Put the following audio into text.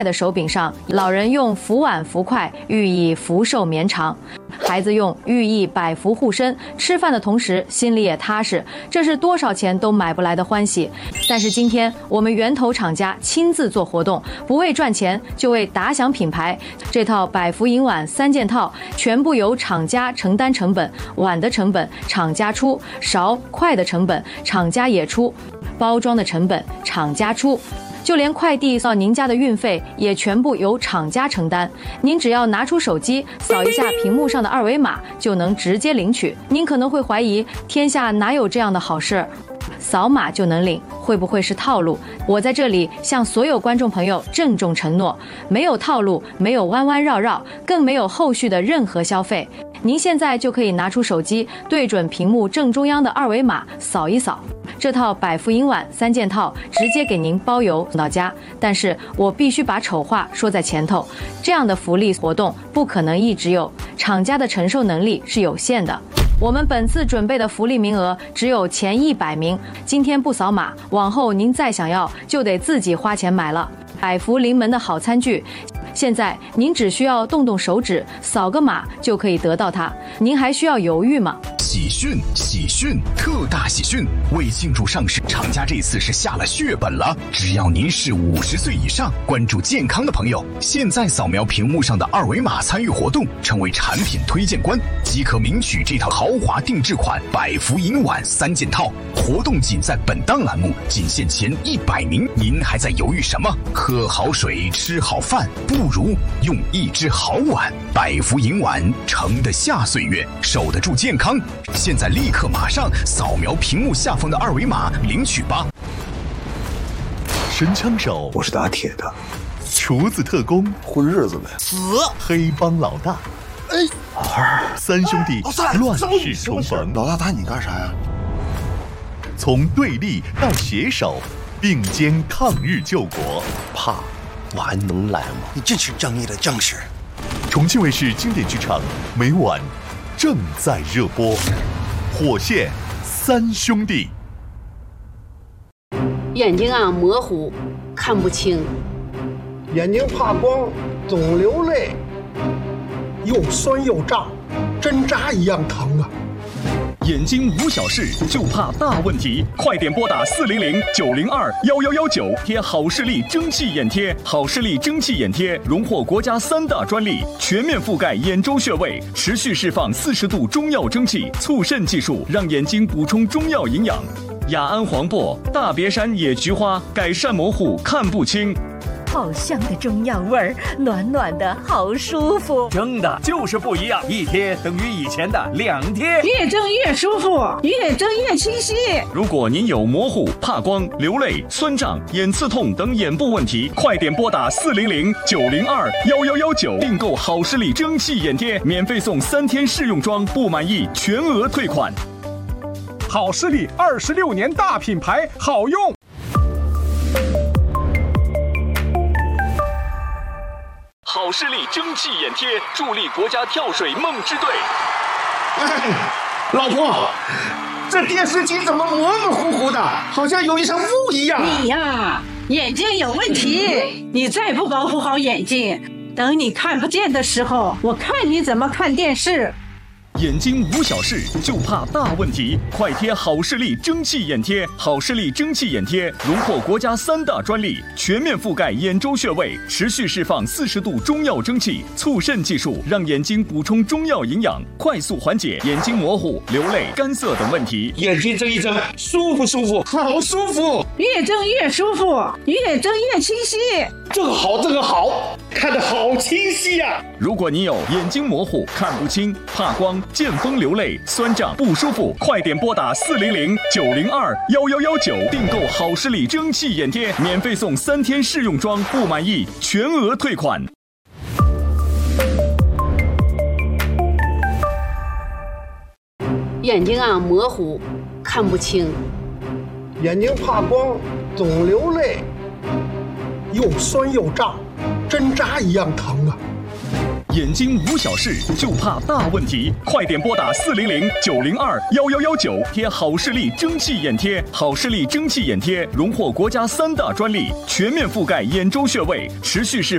的手柄上，老人用福碗福筷，寓意福寿绵长；孩子用寓意百福护身。吃饭的同时，心里也踏实，这是多少钱都买不来的欢喜。但是今天我们源头厂家亲自做活动，不为赚钱，就为打响品牌。这套百福银碗3件套，全部由厂家承担成本，碗的成本厂家出，勺筷的成本厂家也出，包装的成本厂家出。就连快递到您家的运费也全部由厂家承担，您只要拿出手机扫一下屏幕上的2维码就能直接领取。您可能会怀疑，天下哪有这样的好事？扫码就能领，会不会是套路？我在这里向所有观众朋友郑重承诺，没有套路，没有弯弯绕绕，更没有后续的任何消费。您现在就可以拿出手机，对准屏幕正中央的2维码扫一扫，这套百福银碗3件套直接给您包邮送到家。但是我必须把丑话说在前头，这样的福利活动不可能一直有，厂家的承受能力是有限的。我们本次准备的福利名额只有前100名，今天不扫码，往后您再想要就得自己花钱买了。百福临门的好餐具，现在您只需要动动手指，扫个码就可以得到它，您还需要犹豫吗？ 喜讯，特大喜讯！为庆祝上市，厂家这次是下了血本了。只要您是50岁以上，关注健康的朋友，现在扫描屏幕上的2维码参与活动，成为产品推荐官，即可领取这套豪华定制款百福银碗3件套。活动仅在本档栏目，仅限前100名。您还在犹豫什么？喝好水，吃好饭，不如用一只好碗。百福银碗盛得下岁月，守得住健康。现在立刻马上扫描屏幕下方的2维码领取吧。 神枪手， 我是打铁的； 厨子特工， 混日子的； 黑帮老大，3兄弟乱世重逢。 老大打你干啥呀？ 从对立到携手，并肩抗日救国。 怕我还能来吗？你真是正义的将士。 重庆卫视经典剧场每晚正在热播，《火线3兄弟》。 眼睛啊模糊，看不清； 眼睛怕光，总流泪，又酸又胀，针扎一样疼啊！ 眼睛无小事，就怕大问题。快点拨打400-902-1119，贴好视力蒸汽眼贴。好视力蒸汽眼贴荣获国家3大专利，全面覆盖眼周穴位，持续释放40度中药蒸汽，促肾技术让眼睛补充中药营养。雅安黄柏、大别山野菊花，改善模糊看不清。 好香的中药味儿，暖暖的好舒服。 蒸的就是不一样，一贴等于以前的2贴， 越蒸越舒服，越蒸越清晰。 如果您有模糊、怕光、流泪、酸胀、眼刺痛等眼部问题，快点拨打400-902-1119，订购好视力蒸汽眼贴，免费送3天试用装，不满意全额退款。 好视力26年大品牌，好用。 好视力蒸汽眼贴助力国家跳水梦之队。 老婆，这电视机怎么模模糊糊的，好像有一层雾一样？ 你呀，眼睛有问题，你再不保护好眼睛，等你看不见的时候，我看你怎么看电视。 眼睛无小事，就怕大问题。快贴好视力蒸汽眼贴。好视力蒸汽眼贴荣获国家3大专利，全面覆盖眼周穴位，持续释放40度中药蒸汽，促肾技术让眼睛补充中药营养，快速缓解眼睛模糊、流泪、干涩等问题。 眼睛睁一睁，舒服舒服，好舒服， 越睁越舒服，越睁越清晰。 这个好，看得好清晰呀！ 如果你有眼睛模糊、看不清、怕光、见风流泪、酸胀不舒服，快点拨打400-902-1119，订购好视力蒸汽眼贴，免费送3天试用装，不满意全额退款。 眼睛啊模糊，看不清； 眼睛怕光，总流泪，又酸又胀，针扎一样疼啊！ 眼睛无小事，就怕大问题。快点拨打400-902-1119，贴好视力蒸汽眼贴。好视力蒸汽眼贴荣获国家3大专利，全面覆盖眼周穴位，持续释